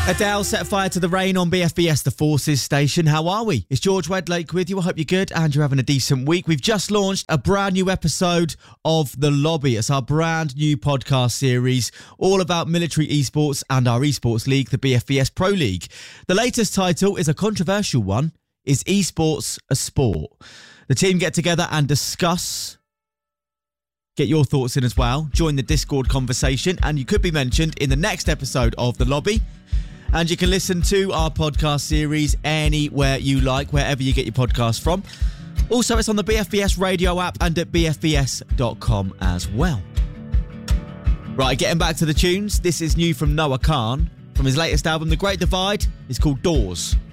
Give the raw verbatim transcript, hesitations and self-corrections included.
Adele set fire to the rain on B F B S, the Forces station. How are we? It's George Wedlake with you. I hope you're good and you're having a decent week. We've just launched a brand new episode of The Lobby. It's our brand new podcast series all about military esports and our esports league, the B F B S Pro League. The latest title is a controversial one. Is esports a sport? The team get together and discuss. Get your thoughts in as well. Join the Discord conversation and you could be mentioned in the next episode of The Lobby. And you can listen to our podcast series anywhere you like, wherever you get your podcast from. Also, it's on the B F B S radio app and at b f b s dot com as well. Right, getting back to the tunes. This is new from Noah Khan. From his latest album, The Great Divide. It's called Doors.